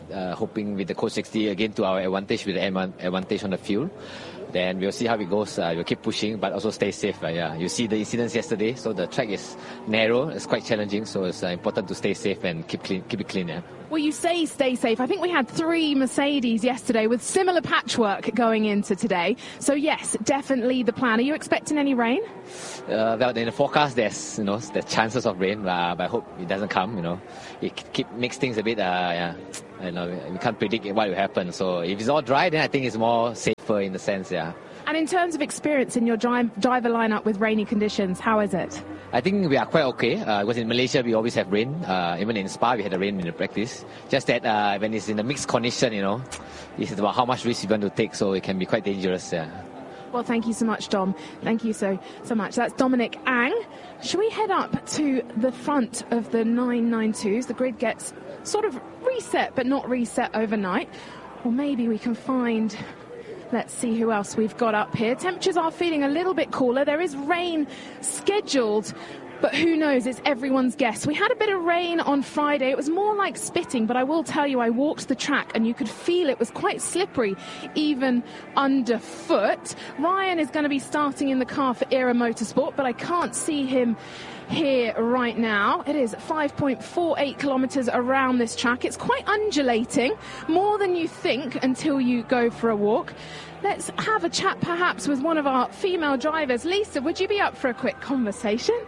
[SPEAKER 11] uh, hoping with the Code sixty again to our advantage, with the advantage on the field. Then we'll see how it goes. Uh, we'll keep pushing, but also stay safe. Uh, yeah, you see the incidents yesterday, so the track is narrow. It's quite challenging, so it's uh, important to stay safe and keep clean, keep it clean. Yeah.
[SPEAKER 2] Well, you say stay safe. I think we had three Mercedes yesterday with similar patchwork going into today. So yes, definitely the plan. Are you expecting any rain?
[SPEAKER 11] Uh, well, in the forecast, there's you know the chances of rain, uh, but I hope it doesn't come. You know, it keep makes things a bit. Uh, yeah, you know, we can't predict what will happen. So if it's all dry, then I think it's more safer in the sense. Yeah.
[SPEAKER 2] And in terms of experience in your driver lineup with rainy conditions, how is it?
[SPEAKER 11] I think we are quite okay, uh, because in Malaysia we always have rain. Uh, even in Spa we had a rain in the practice. Just that uh, when it's in a mixed condition, you know, it's about how much risk you want to take, so it can be quite dangerous. Yeah.
[SPEAKER 2] Well, thank you so much, Dom. Thank you so so much. That's Dominic Ang. Should we head up to the front of the nine ninety-twos? The grid gets sort of reset, but not reset overnight. Or maybe we can find... Let's see who else we've got up here. Temperatures are feeling a little bit cooler. There is rain scheduled, but who knows? It's everyone's guess. We had a bit of rain on Friday. It was more like spitting, but I will tell you, I walked the track and you could feel it was quite slippery, even underfoot. Ryan is going to be starting in the car for Era Motorsport, but I can't see him here right now. It is five point four eight kilometres around this track. It's quite undulating, more than you think until you go for a walk. Let's have a chat perhaps with one of our female drivers. Lisa, would you be up for a quick conversation?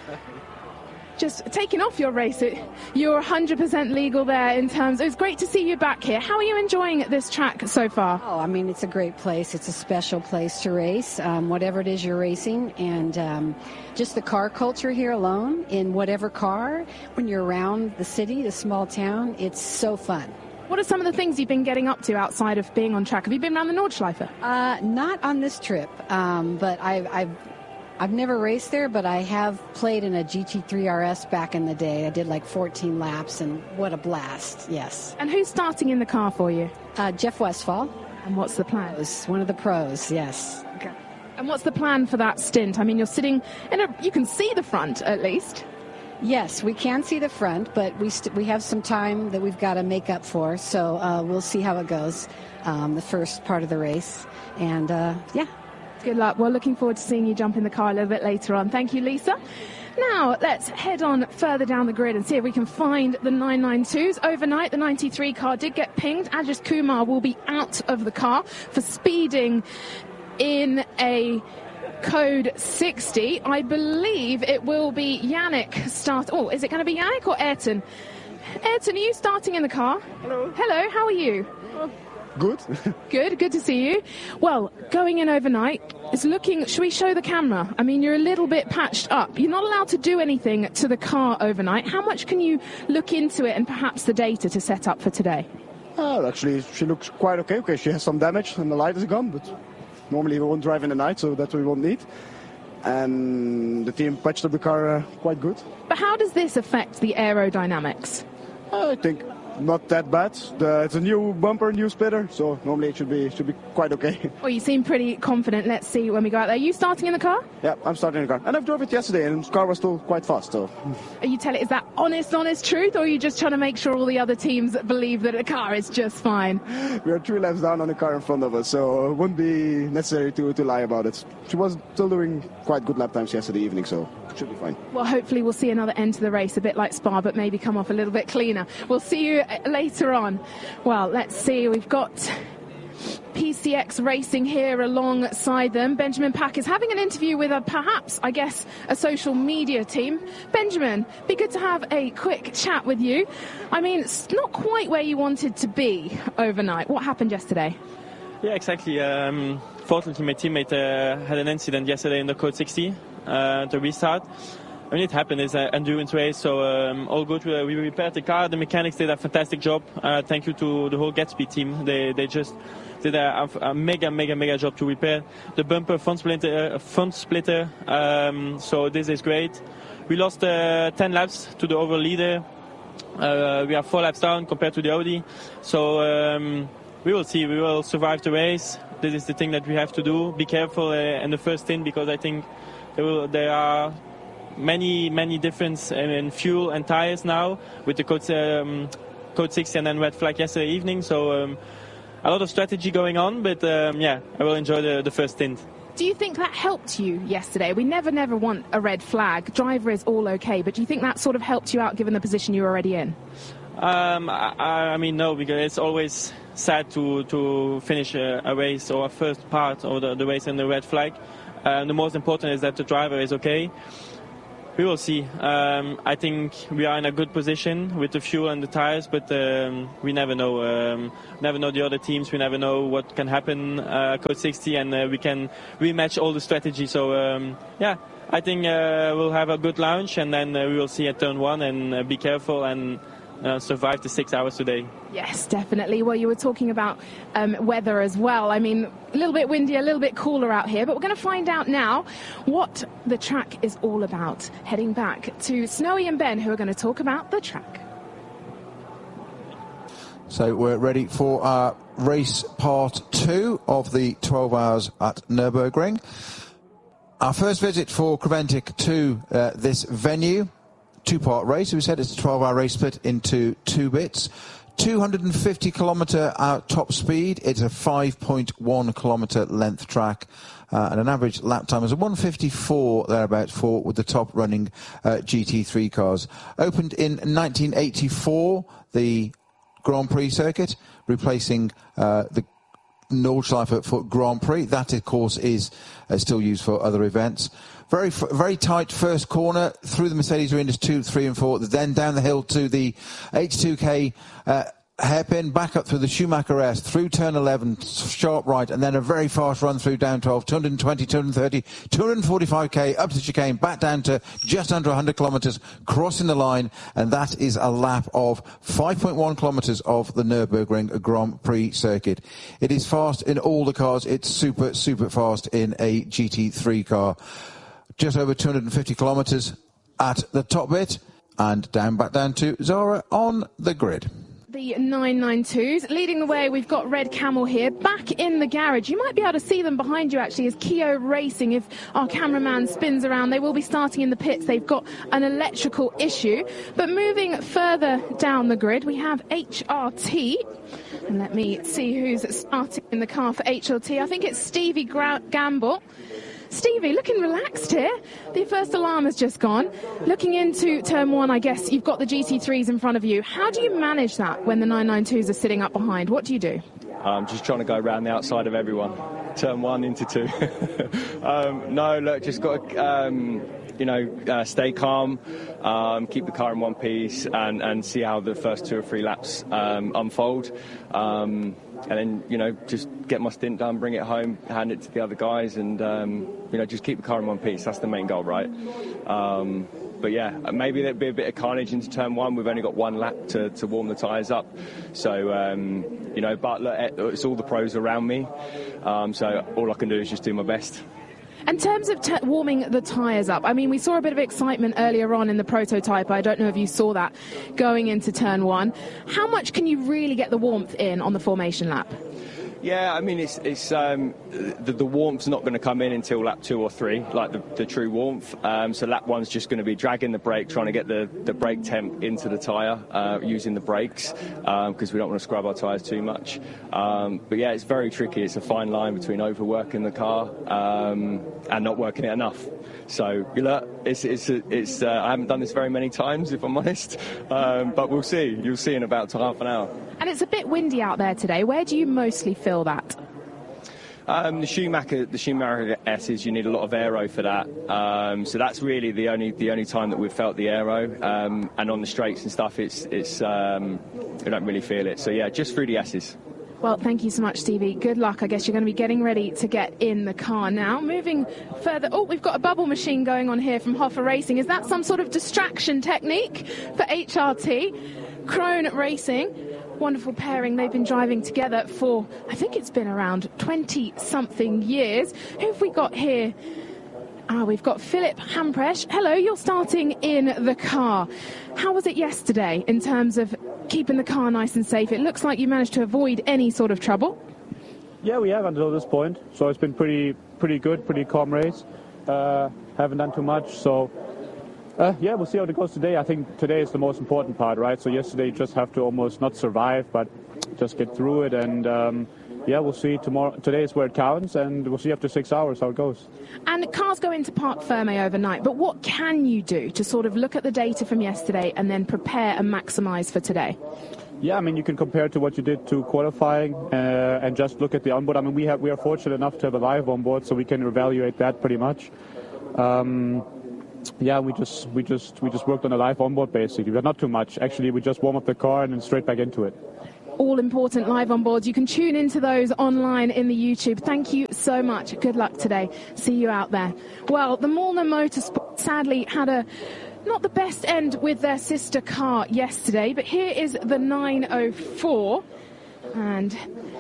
[SPEAKER 2] Just taking off your race, it, you're one hundred percent legal there in terms... It was great to see you back here. How are you enjoying this track so far?
[SPEAKER 12] Oh, I mean, it's a great place. It's a special place to race, um, whatever it is you're racing. And um, just the car culture here alone, in whatever car, when you're around the city, the small town, it's so fun.
[SPEAKER 2] What are some of the things you've been getting up to outside of being on track? Have you been around the Nordschleife?
[SPEAKER 12] Uh, not on this trip, um, but I've... I've I've never raced there, but I have played in a G T three R S back in the day. I did like fourteen laps, and what a blast, yes.
[SPEAKER 2] And who's starting in the car for you?
[SPEAKER 12] Uh, Jeff Westphal.
[SPEAKER 2] And what's the plan?
[SPEAKER 12] One of the pros, yes.
[SPEAKER 2] Okay. And what's the plan for that stint? I mean, you're sitting in a... You can see the front, at least.
[SPEAKER 12] Yes, we can see the front, but we st- we have some time that we've got to make up for, so uh, we'll see how it goes, um, the first part of the race. And, uh, yeah.
[SPEAKER 2] Good luck. We're looking forward to seeing you jump in the car a little bit later on. Thank you, Lisa. Now, let's head on further down the grid and see if we can find the nine ninety-twos. Overnight, the ninety-three car did get pinged. Ajis Kumar will be out of the car for speeding in a code sixty. I believe it will be Yannick start. Oh, is it going to be Yannick or Ayrton? Ayrton, are you starting in the car?
[SPEAKER 5] Hello.
[SPEAKER 2] Hello, how are you?
[SPEAKER 5] Uh, Good.
[SPEAKER 2] Good, good to see you. Well, going in overnight, it's looking... Should we show the camera? I mean, you're a little bit patched up. You're not allowed to do anything to the car overnight. How much can you look into it and perhaps the data to set up for today?
[SPEAKER 5] Uh, actually, she looks quite okay. Okay, she has some damage and the light is gone, but normally we won't drive in the night, so that's what we won't need. And the team patched up the car uh, quite good.
[SPEAKER 2] But how does this affect the aerodynamics?
[SPEAKER 5] I think... Not that bad. The, it's a new bumper, new splitter, so normally it should be should be quite okay.
[SPEAKER 2] Well, you seem pretty confident. Let's see when we go out there. Are you starting in the car?
[SPEAKER 5] Yeah, I'm starting in the car. And I've drove it yesterday, and the car was still quite fast. So.
[SPEAKER 2] Are you telling? Is that honest, honest truth, or are you just trying to make sure all the other teams believe that the car is just fine?
[SPEAKER 5] We are three laps down on the car in front of us, so it wouldn't be necessary to, to lie about it. She was still doing quite good lap times yesterday evening, so it should be fine.
[SPEAKER 2] Well, hopefully we'll see another end to the race, a bit like Spa, but maybe come off a little bit cleaner. We'll see you later on. Well, let's see. We've got P C X Racing here alongside them. Benjamin Pack is having an interview with a, perhaps, I guess, a social media team. Benjamin, be good to have a quick chat with you. I mean, it's not quite where you wanted to be overnight. What happened yesterday?
[SPEAKER 13] Yeah, exactly. Um, fortunately, my teammate uh, had an incident yesterday in the Code sixty, uh, the restart. I mean, it happened. It's an endurance race, so um, all good. We repaired the car. The mechanics did a fantastic job. Uh, thank you to the whole Gatsby team. They they just did a, a mega, mega, mega job to repair the bumper, front splitter. Uh, front splitter. Um, so this is great. We lost uh, ten laps to the overall leader. Uh, we are four laps down compared to the Audi. So um, we will see. We will survive the race. This is the thing that we have to do. Be careful uh, in the first stint, because I think there, will, there are many, many difference in fuel and tires now with the code, um, Code sixty and then red flag yesterday evening. So um, a lot of strategy going on, but um, yeah, I will enjoy the, the first stint.
[SPEAKER 2] Do you think that helped you yesterday? We never, never want a red flag. Driver is all okay, but do you think that sort of helped you out given the position you were already in?
[SPEAKER 13] Um, I, I mean, no, because it's always sad to, to finish a, a race or a first part of the, the race in the red flag. Um, the most important is that the driver is okay. We will see. Um, I think we are in a good position with the fuel and the tires, but um, we never know. Um, never know the other teams. We never know what can happen. Uh, Code sixty, and uh, we can rematch all the strategy. So um, yeah, I think uh, we'll have a good launch, and then uh, we will see at turn one. And uh, be careful and uh, survive the six hours today.
[SPEAKER 2] Yes, definitely. Well, you were talking about um, weather as well. I mean, a little bit windy, a little bit cooler out here, but we're going to find out now what the track is all about. Heading back to Snowy and Ben, who are going to talk about the track.
[SPEAKER 4] So we're ready for our race part two of the twelve hours at Nürburgring. Our first visit for Creventic to uh, this venue. Two-part race. We said it's a twelve-hour race split into two bits. two hundred fifty kilometre out top speed. It's a five point one kilometre length track. Uh, and an average lap time is a one fifty-four thereabouts for with the top running uh, G T three cars. Opened in nineteen eighty-four, the Grand Prix circuit, replacing uh, the Nordschleife Foot Grand Prix. That, of course, is uh, still used for other events. Very, very tight first corner through the Mercedes arenas two, three, and four. Then down the hill to the H two K uh, hairpin, back up through the Schumacher S, through turn eleven, sharp right, and then a very fast run through down twelve, two twenty, two thirty, two forty-five K up to chicane, back down to just under one hundred kilometres, crossing the line, and that is a lap of five point one kilometres of the Nürburgring Grand Prix circuit. It is fast in all the cars. It's super, super fast in a G T three car. Just over two hundred fifty kilometres at the top bit, and down back down to Zara on the grid.
[SPEAKER 2] The nine ninety-twos. Leading the way, we've got Red Camel here, back in the garage. You might be able to see them behind you, actually, as Keo Racing, if our cameraman spins around, they will be starting in the pits. They've got an electrical issue. But moving further down the grid, we have H R T. And let me see who's starting in the car for H R T. I think it's Stevie Gra- Gamble. Stevie, looking relaxed here. The first alarm has just gone. Looking into turn one, I guess you've got the G T threes in front of you. How do you manage that when the nine ninety-twos are sitting up behind? What do you do?
[SPEAKER 14] I'm just trying to go around the outside of everyone. Turn one into two. um, no, look, just got to, um, you know, uh, stay calm, um, keep the car in one piece, and, and see how the first two or three laps um, unfold. Um, and then, you know, just get my stint done, bring it home, hand it to the other guys, and, um, you know, just keep the car in one piece. That's the main goal, right? Um, but, yeah, maybe there'll be a bit of carnage into turn one. We've only got one lap to, to warm the tyres up. So, um, you know, but look, it's all the pros around me. Um, so all I can do is just do my best.
[SPEAKER 2] In terms of t- warming the tyres up, I mean, we saw a bit of excitement earlier on in the prototype. I don't know if you saw that going into turn one. How much can you really get the warmth in on the formation lap?
[SPEAKER 14] Yeah, I mean, it's it's um, the, the warmth's not going to come in until lap two or three, like the, the true warmth. Um, so lap one's just going to be dragging the brake, trying to get the, the brake temp into the tyre, uh, using the brakes, because um, we don't want to scrub our tyres too much. Um, but yeah, it's very tricky. It's a fine line between overworking the car um, and not working it enough. So, you know, it's, it's, it's, uh, I haven't done this very many times, if I'm honest, um, but we'll see. You'll see in about half an hour.
[SPEAKER 2] And it's a bit windy out there today. Where do you mostly feel that?
[SPEAKER 14] Um, the Schumacher, the Schumacher S's, you need a lot of aero for that. Um, so that's really the only the only time that we've felt the aero. Um, and on the straights and stuff, it's it's um, we don't really feel it. So yeah, just through the S's.
[SPEAKER 2] Well, thank you so much, Stevie. Good luck. I guess you're going to be getting ready to get in the car now. Moving further. Oh, we've got a bubble machine going on here from Hoffa Racing. Is that some sort of distraction technique for H R T? Krone Racing. Wonderful pairing. They've been driving together for, I think it's been around twenty-something years. Who have we got here? Ah, we've got Philip Hamprecht. Hello, you're starting in the car. How was it yesterday in terms of keeping the car nice and safe? It looks like you managed to avoid any sort of trouble.
[SPEAKER 15] Yeah, we have until this point. So it's been pretty pretty good, pretty calm race. Uh, haven't done too much, so Uh, yeah, we'll see how it goes today. I think today is the most important part, right? So yesterday you just have to almost not survive, but just get through it. And um, yeah, we'll see tomorrow. Today is where it counts, and we'll see after six hours how it goes.
[SPEAKER 2] And cars go into Parc Fermé overnight, but what can you do to sort of look at the data from yesterday and then prepare and maximise for today?
[SPEAKER 15] Yeah, I mean, you can compare it to what you did to qualifying uh, and just look at the onboard. I mean, we have we are fortunate enough to have a live onboard, so we can evaluate that pretty much. Um, yeah, we just we just we just worked on a live onboard basically, but not too much. Actually, we just warm up the car and then straight back into it.
[SPEAKER 2] All important live onboards. You can tune into those online in the YouTube. Thank you so much. Good luck today. See you out there. Well, the Molnar Motorsport sadly had a not the best end with their sister car yesterday, but here is the nine oh four, and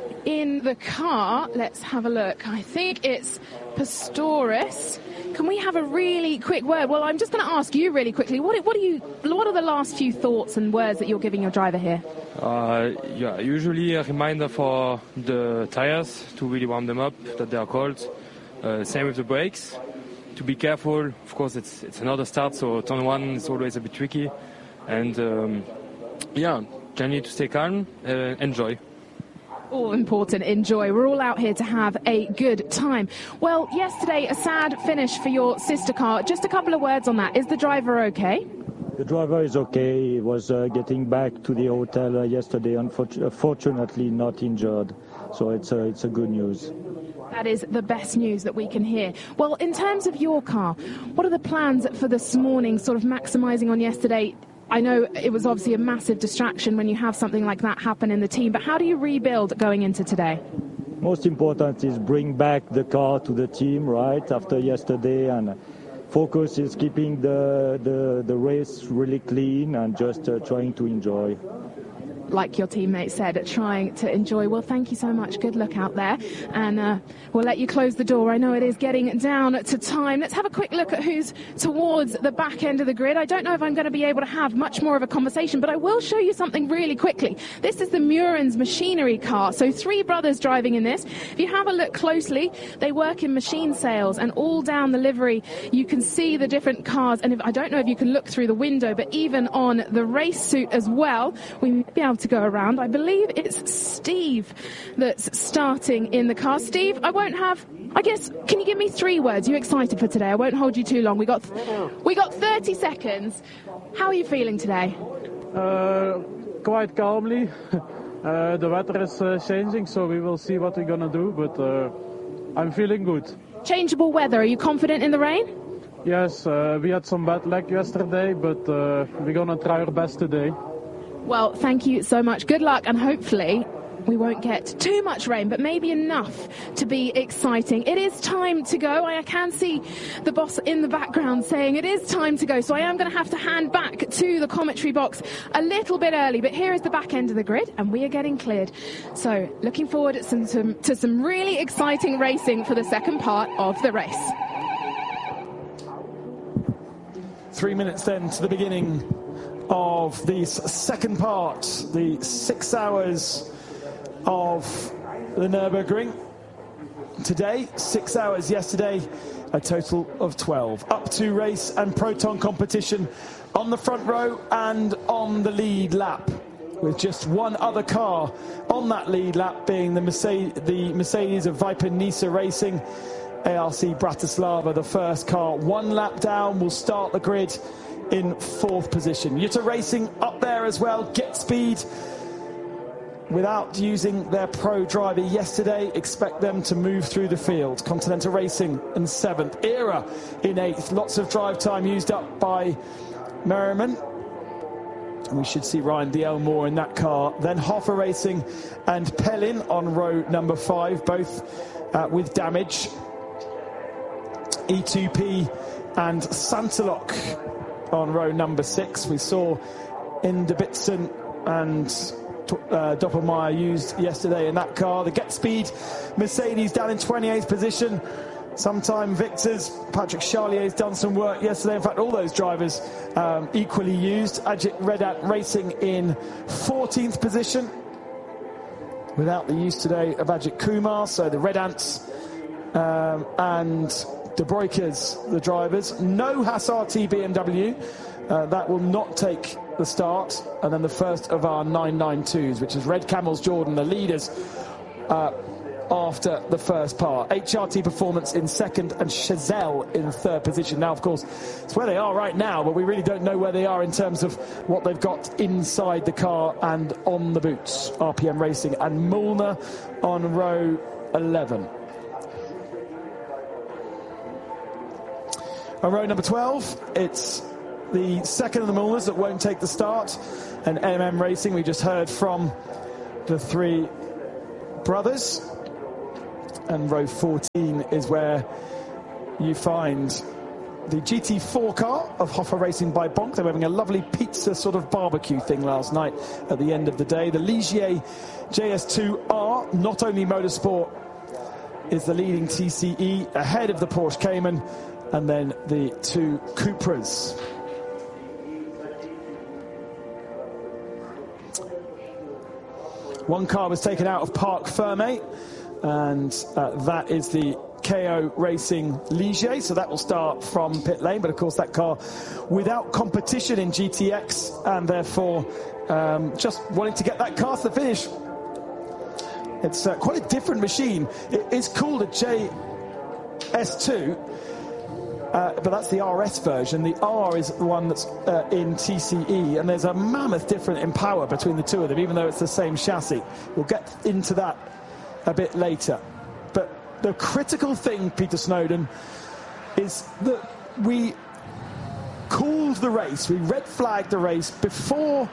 [SPEAKER 2] in the car, let's have a look. I think it's Pastorius. Can we have a really quick word? Well, I'm just going to ask you really quickly. What, what are you? What are the last few thoughts and words that you're giving your driver here?
[SPEAKER 16] Uh, yeah, usually a reminder for the tires to really warm them up, that they are cold. Uh, same with the brakes. To be careful. Of course, it's it's another start, so turn one is always a bit tricky. And um, yeah, you need to stay calm, uh, enjoy.
[SPEAKER 2] All important, enjoy. We're all out here to have a good time. Well, yesterday, a sad finish for your sister car. Just a couple of words on that. Is the driver okay?
[SPEAKER 17] The driver is okay. He was uh, getting back to the hotel uh, yesterday. Unfortunately, not injured. So it's a, it's a good news.
[SPEAKER 2] That is the best news that we can hear. Well, in terms of your car, what are the plans for this morning, sort of maximising on yesterday? I know it was obviously a massive distraction when you have something like that happen in the team, but how do you rebuild going into today?
[SPEAKER 17] Most important is bring back the car to the team, right, after yesterday, and focus is keeping the, the, the race really clean and just uh, trying to enjoy.
[SPEAKER 2] Like your teammate said, trying to enjoy. Well, thank you so much. Good luck out there. And uh, we'll let you close the door. I know it is getting down to time. Let's have a quick look at who's towards the back end of the grid. I don't know if I'm going to be able to have much more of a conversation, but I will show you something really quickly. This is the Murens machinery car. So three brothers driving in this. If you have a look closely, they work in machine sales, and all down the livery, you can see the different cars. And if, I don't know if you can look through the window, but even on the race suit as well, we may be able to go around. I believe it's Steve that's starting in the car. Steve, I won't have, I guess, can you give me three words? You excited for today? I won't hold you too long. We got we got thirty seconds. How are you feeling today?
[SPEAKER 15] Uh, quite calmly. Uh, the weather is uh, changing, so we will see what we're going to do, but uh, I'm feeling good.
[SPEAKER 2] Changeable weather. Are you confident in the rain?
[SPEAKER 15] Yes, uh, we had some bad luck yesterday, but uh, we're going to try our best today.
[SPEAKER 2] Well, thank you so much. Good luck, and hopefully we won't get too much rain, but maybe enough to be exciting. It is time to go. I can see the boss in the background saying it is time to go, so I am going to have to hand back to the commentary box a little bit early, but here is the back end of the grid, and we are getting cleared. So looking forward to some, to, to some really exciting racing for the second part of the race.
[SPEAKER 1] Three minutes then to the beginning of the second part, the six hours of the Nürburgring. Today, six hours yesterday, a total of twelve. Up to race and Proton competition on the front row and on the lead lap, with just one other car on that lead lap being the Mercedes, the Mercedes of Viper Nisa Racing, A R C Bratislava, the first car. One lap down will start the grid in fourth position. Jutta Racing up there as well. Get Speed, without using their pro driver yesterday, expect them to move through the field. Continental Racing in seventh. Era in eighth. Lots of drive time used up by Merriman. And we should see Ryan D L Moore in that car. Then Hoffer Racing and Pellin on row number five, both uh, with damage. E two P and Santalok on row number six. We saw Inderbitsen and uh, Doppelmayr used yesterday in that car. The Get Speed Mercedes down in twenty-eighth position. Sometime Victors. Patrick Charlier's done some work yesterday. In fact, all those drivers um, equally used. Ajit Red Ant Racing in fourteenth position, without the use today of Ajit Kumar. So the Red Ants um, and De Breukers, the drivers. No Haas R T B M W. Uh, that will not take the start. And then the first of our nine ninety-twos, which is Red Camels Jordan, the leaders uh, after the first part. H R T Performance in second and Chazelle in third position. Now, of course, it's where they are right now, but we really don't know where they are in terms of what they've got inside the car and on the boots. R P M Racing and Mullner on row eleven. On row number twelve, it's the second of the Mullners that won't take the start, and M M Racing. We just heard from the three brothers. And row fourteen is where you find the G T four car of Hoffa Racing by Bonk. They were having a lovely pizza sort of barbecue thing last night at the end of the day. The Ligier J S two R, not only motorsport, is the leading T C E ahead of the Porsche Cayman, and then the two Cupras. One car was taken out of Parc Fermé, and uh, that is the K O Racing Ligier, so that will start from pit lane, but of course that car without competition in G T X, and therefore um, just wanting to get that car to the finish. It's uh, quite a different machine. It is called a J S two, uh, but that's the R S version. The R is the one that's uh, in T C E, and there's a mammoth difference in power between the two of them, even though it's the same chassis. We'll get into that a bit later. But the critical thing, Peter Snowden, is that we called the race, we red flagged the race before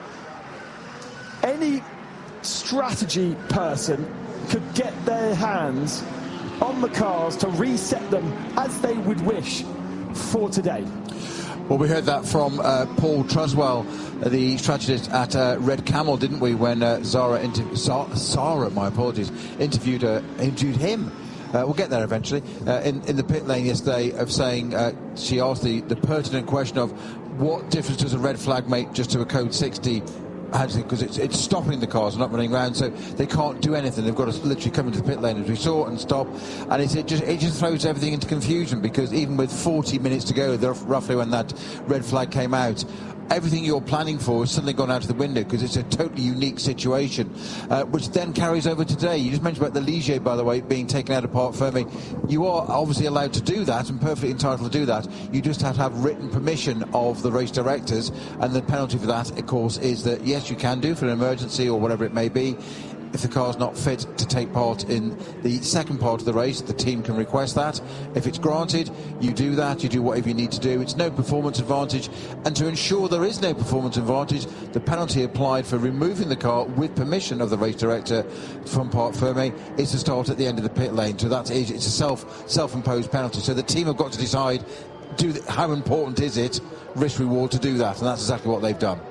[SPEAKER 1] any strategy person could get their hands on the cars to reset them as they would wish for today.
[SPEAKER 4] Well, we heard that from uh, Paul Truswell, uh, the strategist at uh, Red Camel, didn't we, when uh, Zara, inter- Zara, my apologies, interviewed, uh, interviewed him. Uh, we'll get there eventually. Uh, in, in the pit lane yesterday, of saying, uh, she asked the, the pertinent question of what difference does a red flag make just to a code sixty? Because it's, it's stopping the cars, not running around, so they can't do anything. They've got to literally come into the pit lane, as we saw, and stop. And it's, it just it just throws everything into confusion, because even with forty minutes to go, roughly when that red flag came out, everything you're planning for has suddenly gone out of the window, because it's a totally unique situation, uh, which then carries over today. You just mentioned about the Ligier, by the way, being taken out of Parc Fermé. You are obviously allowed to do that and perfectly entitled to do that. You just have to have written permission of the race directors, and the penalty for that, of course, is that yes, you can do for an emergency or whatever it may be. If the car's not fit to take part in the second part of the race, the team can request that. If it's granted, you do that, you do whatever you need to do. It's no performance advantage, and to ensure there is no performance advantage, the penalty applied for removing the car with permission of the race director from Parc Fermé is to start at the end of the pit lane. So that is, it's a self, self-imposed penalty. So the team have got to decide, do the, how important is it, risk-reward, to do that, and that's exactly what they've done.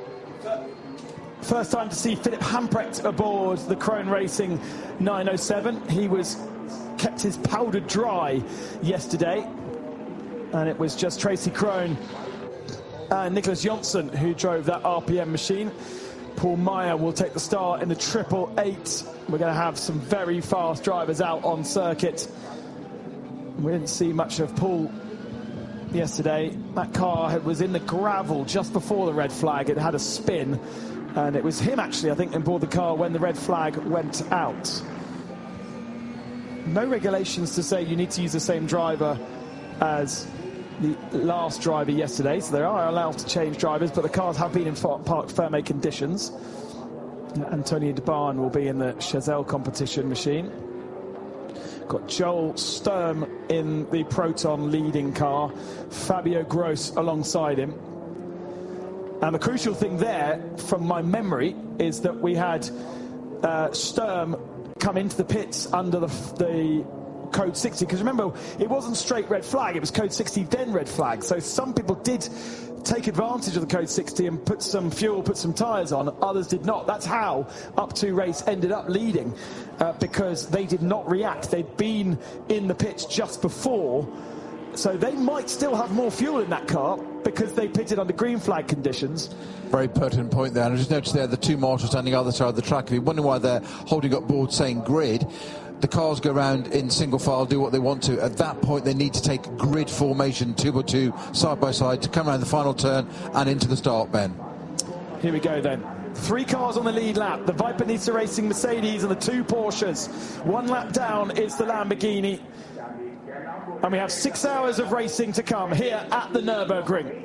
[SPEAKER 1] First time to see Philip Hamprecht aboard the Krone Racing nine oh seven. He was kept his powder dry yesterday, and it was just Tracy Krone and Nicholas Jonsson who drove that R P M machine. Paul Meyer will take the start in the triple eight. We're going to have some very fast drivers out on circuit. We didn't see much of Paul yesterday. That car was in the gravel just before the red flag. It had a spin. And it was him, actually, I think, on board the car when the red flag went out. No regulations to say you need to use the same driver as the last driver yesterday, so they are allowed to change drivers, but the cars have been in Parc Fermé conditions. Antonio de Barn will be in the Chazelle competition machine. Got Joel Sturm in the Proton leading car, Fabio Gross alongside him. And the crucial thing there, from my memory, is that we had uh, Sturm come into the pits under the, the code sixty. Because remember, it wasn't straight red flag, it was code sixty, then red flag. So some people did take advantage of the code sixty and put some fuel, put some tyres on. Others did not. That's how Up two Race ended up leading, uh, because they did not react. They'd been in the pits just before. So they might still have more fuel in that car because they pitted under green flag conditions.
[SPEAKER 4] Very pertinent point there. And I just noticed there the two marshals standing on the other side of the track. If you're wondering why they're holding up boards saying grid, the cars go around in single file, do what they want to. At that point, they need to take grid formation, two by two, side by side, to come around the final turn and into the start, Ben.
[SPEAKER 1] Here we go then. Three cars on the lead lap. The Viper Nisa Racing Mercedes and the two Porsches. One lap down is the Lamborghini. And we have six hours of racing to come here at the Nürburgring.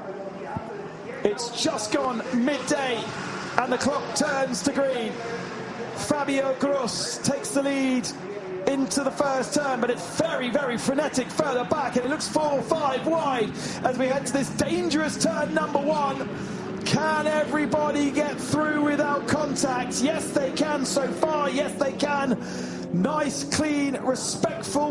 [SPEAKER 1] It's just gone midday and the clock turns to green. Fabio Gross takes the lead into the first turn, but it's very, very frenetic further back, and it looks four or five wide as we head to this dangerous turn number one. Can everybody get through without contact? Yes, they can so far. Yes, they can. Nice, clean, respectful